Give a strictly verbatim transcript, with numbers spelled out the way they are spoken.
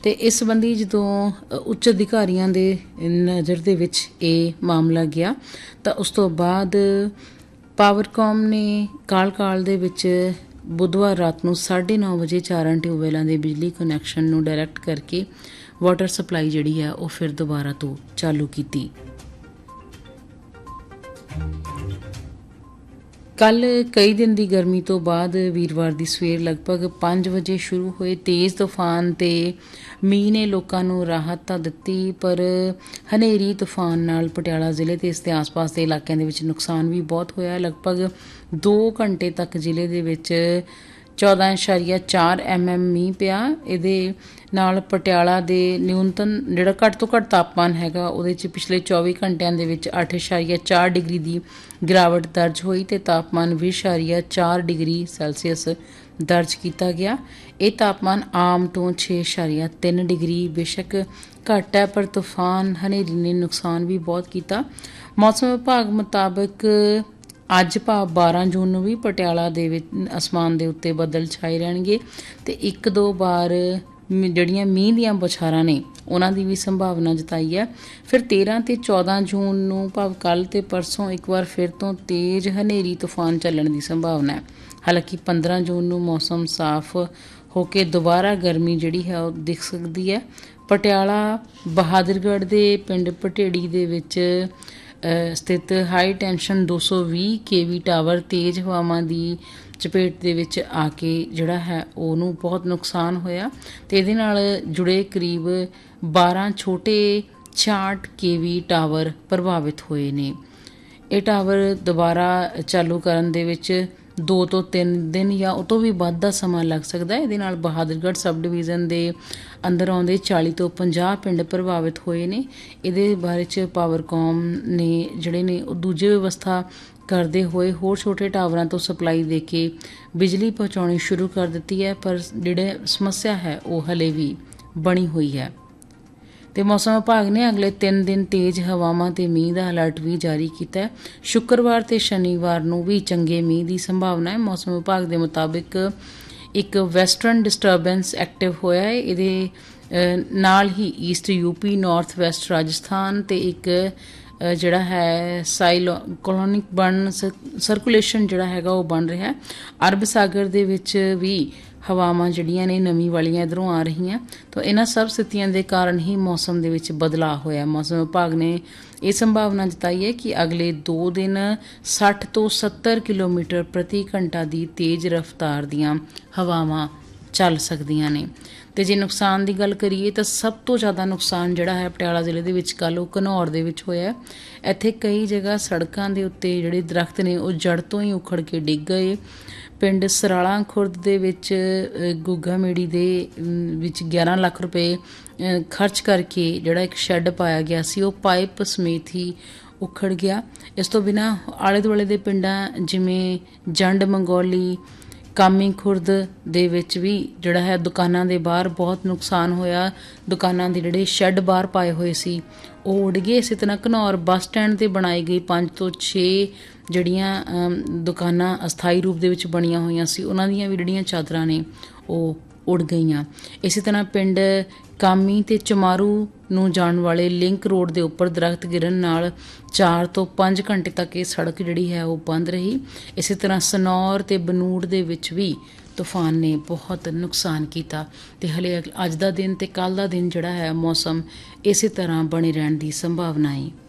ਤੇ ਇਸ ਸੰਬੰਧੀ ਜਦੋਂ ਉੱਚ ਅਧਿਕਾਰੀਆਂ ਦੇ ਨਜ਼ਰ ਦੇ ਵਿੱਚ ਇਹ ਮਾਮਲਾ ਗਿਆ ਤਾਂ ਉਸ ਤੋਂ ਬਾਅਦ ਪਾਵਰਕੌਮ ਨੇ ਕਾਲ ਕਾਲ ਦੇ ਵਿੱਚ ਬੁੱਧਵਾਰ ਰਾਤ ਨੂੰ ਸਾਢੇ ਨੌ ਵਜੇ ਚਾਰਾਂ ਟਿਊਬਵੈਲਾਂ ਦੇ ਬਿਜਲੀ ਕਨੈਕਸ਼ਨ ਨੂੰ ਡਾਇਰੈਕਟ ਕਰਕੇ ਵਾਟਰ ਸਪਲਾਈ ਜਿਹੜੀ ਹੈ ਉਹ ਫਿਰ ਦੁਬਾਰਾ ਤੋਂ ਚਾਲੂ ਕੀਤੀ। ਕੱਲ ਕਈ ਦਿਨ ਦੀ ਗਰਮੀ ਤੋਂ ਬਾਅਦ ਵੀਰਵਾਰ ਦੀ ਸਵੇਰ ਲਗਭਗ ਪੰਜ ਵਜੇ ਸ਼ੁਰੂ ਹੋਏ ਤੇਜ਼ ਤੂਫਾਨ ਤੇ ਮੀਂਹ ਨੇ ਲੋਕਾਂ ਨੂੰ ਰਾਹਤ ਤਾਂ ਦਿੱਤੀ, ਪਰ ਹਨੇਰੀ ਤੂਫਾਨ ਨਾਲ ਪਟਿਆਲਾ ਜ਼ਿਲ੍ਹੇ ਤੇ ਇਸ ਦੇ ਆਸ-ਪਾਸ ਦੇ ਇਲਾਕਿਆਂ ਦੇ ਵਿੱਚ ਨੁਕਸਾਨ ਵੀ ਬਹੁਤ ਹੋਇਆ। ਲਗਭਗ ਦੋ ਘੰਟੇ ਤੱਕ ਜ਼ਿਲ੍ਹੇ ਦੇ ਵਿੱਚ ਚੌਦਾਂ ਇਸ਼ਾਰੀਆ ਚਾਰ ਐਮ ਐਮ ਮੀਂਹ ਪਿਆ। ਇਹਦੇ ਨਾਲ ਪਟਿਆਲਾ ਦੇ ਨਿਊਨਤਮ ਜਿਹੜਾ ਘੱਟ ਤੋਂ ਘੱਟ ਤਾਪਮਾਨ ਹੈਗਾ ਉਹਦੇ 'ਚ ਪਿਛਲੇ ਚੌਵੀ ਘੰਟਿਆਂ ਦੇ ਵਿੱਚ ਅੱਠ ਇਸ਼ਾਰੀਆ ਚਾਰ ਡਿਗਰੀ ਦੀ ਗਿਰਾਵਟ ਦਰਜ ਹੋਈ ਅਤੇ ਤਾਪਮਾਨ ਵੀਹ ਇਸ਼ਾਰੀਆ ਚਾਰ ਡਿਗਰੀ ਸੈਲਸੀਅਸ ਦਰਜ ਕੀਤਾ ਗਿਆ। ਇਹ ਤਾਪਮਾਨ ਆਮ ਤੋਂ ਛੇ ਇਸ਼ਾਰੀਆ ਤਿੰਨ ਡਿਗਰੀ ਬੇਸ਼ੱਕ ਘੱਟ ਹੈ, ਪਰ ਤੂਫਾਨ ਹਨੇਰੀ ਨੇ ਨੁਕਸਾਨ ਵੀ ਬਹੁਤ ਕੀਤਾ। ਮੌਸਮ ਵਿਭਾਗ ਮੁਤਾਬਕ ਅੱਜ ਭਾਵ ਬਾਰਾਂ ਜੂਨ ਨੂੰ ਵੀ ਪਟਿਆਲਾ ਦੇ ਵਿੱਚ ਅਸਮਾਨ ਦੇ ਉੱਤੇ ਬੱਦਲ ਛਾਏ ਰਹਿਣਗੇ ਅਤੇ ਇੱਕ ਦੋ ਵਾਰ ਜਿਹੜੀਆਂ ਮੀਂਹ ਦੀਆਂ ਬੌਛਾਰਾਂ ਨੇ ਉਹਨਾਂ ਦੀ ਵੀ ਸੰਭਾਵਨਾ ਜਤਾਈ ਹੈ। ਫਿਰ ਤੇਰਾਂ ਅਤੇ ਚੌਦਾਂ ਜੂਨ ਨੂੰ ਭਾਵ ਕੱਲ੍ਹ ਅਤੇ ਪਰਸੋਂ ਇੱਕ ਵਾਰ ਫਿਰ ਤੋਂ ਤੇਜ਼ ਹਨੇਰੀ ਤੂਫਾਨ ਚੱਲਣ ਦੀ ਸੰਭਾਵਨਾ ਹੈ। ਹਾਲਾਂਕਿ ਪੰਦਰਾਂ ਜੂਨ ਨੂੰ ਮੌਸਮ ਸਾਫ਼ ਹੋ ਕੇ ਦੁਬਾਰਾ ਗਰਮੀ ਜਿਹੜੀ ਹੈ ਉਹ ਦਿਖ ਸਕਦੀ ਹੈ। ਪਟਿਆਲਾ ਬਹਾਦਰਗੜ੍ਹ ਦੇ ਪਿੰਡ ਭਟੇੜੀ ਦੇ ਵਿੱਚ ਸਥਿਤ ਹਾਈ ਟੈਂਸ਼ਨ ਦੋ ਸੌ ਵੀਹ ਕੇ ਵੀ ਟਾਵਰ ਤੇਜ਼ ਹਵਾਵਾਂ ਦੀ ਚਪੇਟ ਦੇ ਵਿੱਚ ਆ ਕੇ ਜਿਹੜਾ ਹੈ ਉਹਨੂੰ ਬਹੁਤ ਨੁਕਸਾਨ ਹੋਇਆ ਅਤੇ ਇਹਦੇ ਨਾਲ ਜੁੜੇ ਕਰੀਬ ਬਾਰਾਂ ਛੋਟੇ ਛਿਆਹਠ ਕੇ ਵੀ ਟਾਵਰ ਪ੍ਰਭਾਵਿਤ ਹੋਏ ਨੇ। ਇਹ ਟਾਵਰ ਦੁਬਾਰਾ ਚਾਲੂ ਕਰਨ ਦੇ ਵਿੱਚ ਦੋ ਤੋਂ ਤਿੰਨ ਦਿਨ ਜਾਂ ਉਹ ਤੋਂ ਵੀ ਵੱਧ ਦਾ ਸਮਾਂ ਲੱਗ ਸਕਦਾ। ਇਹਦੇ ਨਾਲ ਬਹਾਦਰਗੜ੍ਹ ਸਬ ਡਿਵੀਜ਼ਨ ਦੇ ਅੰਦਰ ਆਉਂਦੇ ਚਾਲੀ ਤੋਂ ਪੰਜਾਹ ਪਿੰਡ ਪ੍ਰਭਾਵਿਤ ਹੋਏ ਨੇ। ਇਹਦੇ ਬਾਰੇ 'ਚ ਪਾਵਰਕੌਮ ਨੇ ਜਿਹੜੇ ਨੇ ਉਹ ਦੂਜੇ ਵਿਵਸਥਾ ਕਰਦੇ ਹੋਏ ਹੋਰ ਛੋਟੇ ਟਾਵਰਾਂ ਤੋਂ ਸਪਲਾਈ ਦੇ ਕੇ ਬਿਜਲੀ ਪਹੁੰਚਾਉਣੀ ਸ਼ੁਰੂ ਕਰ ਦਿੱਤੀ ਹੈ, ਪਰ ਜਿਹੜੇ ਸਮੱਸਿਆ ਹੈ ਉਹ ਹਲੇ ਵੀ ਬਣੀ ਹੋਈ ਹੈ। ਅਤੇ ਮੌਸਮ ਵਿਭਾਗ ਨੇ ਅਗਲੇ ਤਿੰਨ ਦਿਨ ਤੇਜ਼ ਹਵਾਵਾਂ ਅਤੇ ਮੀਂਹ ਦਾ ਅਲਰਟ ਵੀ ਜਾਰੀ ਕੀਤਾ ਹੈ। ਸ਼ੁੱਕਰਵਾਰ ਅਤੇ ਸ਼ਨੀਵਾਰ ਨੂੰ ਵੀ ਚੰਗੇ ਮੀਂਹ ਦੀ ਸੰਭਾਵਨਾ ਹੈ। ਮੌਸਮ ਵਿਭਾਗ ਦੇ ਮੁਤਾਬਿਕ ਇੱਕ ਵੈਸਟਰਨ ਡਿਸਟਰਬੈਂਸ ਐਕਟਿਵ ਹੋਇਆ ਹੈ। ਇਹਦੇ ਨਾਲ ਹੀ East UP, north West Rajasthan ਅਤੇ ਇੱਕ ਜਿਹੜਾ ਹੈ ਸਾਈਲੋ ਕੋਲੋਨਿਕ ਬਣ ਸਰਕੂਲੇਸ਼ਨ ਜਿਹੜਾ ਹੈਗਾ ਉਹ ਬਣ ਰਿਹਾ। ਅਰਬ ਸਾਗਰ ਦੇ ਵਿੱਚ ਵੀ ਹਵਾਵਾਂ ਜਿਹੜੀਆਂ ਨੇ ਨਮੀ ਵਾਲੀਆਂ ਇੱਧਰੋਂ ਆ ਰਹੀਆਂ, ਤਾਂ ਇਹਨਾਂ ਸਭ ਸਥਿਤੀਆਂ ਦੇ ਕਾਰਨ ਹੀ ਮੌਸਮ ਦੇ ਵਿੱਚ ਬਦਲਾਅ ਹੋਇਆ। ਮੌਸਮ ਵਿਭਾਗ ਨੇ ਇਹ ਸੰਭਾਵਨਾ ਜਤਾਈ ਹੈ ਕਿ ਅਗਲੇ ਦੋ ਦਿਨ ਸੱਠ ਤੋਂ ਸੱਤਰ ਕਿਲੋਮੀਟਰ ਪ੍ਰਤੀ ਘੰਟਾ ਦੀ ਤੇਜ਼ ਰਫ਼ਤਾਰ ਦੀਆਂ ਹਵਾਵਾਂ ਚੱਲ ਸਕਦੀਆਂ ਨੇ। ਅਤੇ ਜੇ ਨੁਕਸਾਨ ਦੀ ਗੱਲ ਕਰੀਏ ਤਾਂ ਸਭ ਤੋਂ ਜ਼ਿਆਦਾ ਨੁਕਸਾਨ ਜਿਹੜਾ ਹੈ ਪਟਿਆਲਾ ਜ਼ਿਲ੍ਹੇ ਦੇ ਵਿੱਚ ਕੱਲ੍ਹ ਉਹ ਘਨੌਰ ਦੇ ਵਿੱਚ ਹੋਇਆ। ਇੱਥੇ ਕਈ ਜਗ੍ਹਾ ਸੜਕਾਂ ਦੇ ਉੱਤੇ ਜਿਹੜੇ ਦਰੱਖਤ ਨੇ ਉਹ ਜੜ੍ਹ ਤੋਂ ਹੀ ਉਖੜ ਕੇ ਡਿੱਗ ਗਏ। ਪਿੰਡ ਸਰਾਲਾ ਖੁਰਦ ਦੇ ਵਿੱਚ ਗੁੱਗਾ ਮੇੜੀ ਦੇ ਵਿੱਚ ਗਿਆਰਾਂ ਲੱਖ ਰੁਪਏ ਖਰਚ ਕਰਕੇ ਜਿਹੜਾ ਇੱਕ ਸ਼ੈੱਡ ਪਾਇਆ ਗਿਆ ਸੀ ਉਹ ਪਾਈਪ ਸਮੇਤ ਹੀ ਉਖੜ ਗਿਆ। ਇਸ ਤੋਂ ਬਿਨਾਂ ਆਲੇ ਦੁਆਲੇ ਦੇ ਪਿੰਡਾਂ ਜਿਵੇਂ ਜੰਡ ਮੰਗੌਲੀ, ਕਾਮੀ ਖੁਰਦ ਦੇ ਵਿੱਚ ਵੀ ਜਿਹੜਾ ਹੈ ਦੁਕਾਨਾਂ ਦੇ ਬਾਹਰ ਬਹੁਤ ਨੁਕਸਾਨ ਹੋਇਆ। ਦੁਕਾਨਾਂ ਦੇ ਜਿਹੜੇ ਸ਼ੈੱਡ ਬਾਹਰ ਪਾਏ ਹੋਏ ਸੀ ਉਹ ਉੱਡ ਗਏ। ਇਸੇ ਤਰ੍ਹਾਂ ਘਨੌਰ ਬੱਸ ਸਟੈਂਡ 'ਤੇ ਬਣਾਈ ਗਈ ਪੰਜ ਤੋਂ ਛੇ ਜਿਹੜੀਆਂ ਦੁਕਾਨਾਂ ਅਸਥਾਈ ਰੂਪ ਦੇ ਵਿੱਚ ਬਣੀਆਂ ਹੋਈਆਂ ਸੀ ਉਹਨਾਂ ਦੀਆਂ ਵੀ ਜਿਹੜੀਆਂ ਚਾਦਰਾਂ ਨੇ ਉਹ ਉੱਡ ਗਈਆਂ। ਇਸੇ ਤਰ੍ਹਾਂ ਪਿੰਡ ਕਾਮੀ ਅਤੇ ਚਮਾਰੂ ਨੂੰ ਜਾਣ ਵਾਲੇ ਲਿੰਕ ਰੋਡ ਦੇ ਉੱਪਰ ਦਰੱਖਤ ਗਿਰਨ ਨਾਲ ਚਾਰ ਤੋਂ ਪੰਜ ਘੰਟੇ ਤੱਕ ਇਹ ਸੜਕ ਜਿਹੜੀ ਹੈ ਉਹ ਬੰਦ ਰਹੀ। ਇਸੇ ਤਰ੍ਹਾਂ ਸਨੌਰ ਅਤੇ ਬਨੂੜ ਦੇ ਵਿੱਚ ਵੀ ਤੂਫਾਨ ਨੇ ਬਹੁਤ ਨੁਕਸਾਨ ਕੀਤਾ ਅਤੇ ਹਲੇ ਅੱਜ ਦਾ ਦਿਨ ਅਤੇ ਕੱਲ੍ਹ ਦਾ ਦਿਨ ਜਿਹੜਾ ਹੈ ਮੌਸਮ ਇਸੇ ਤਰ੍ਹਾਂ ਬਣੇ ਰਹਿਣ ਦੀ ਸੰਭਾਵਨਾ ਹੈ।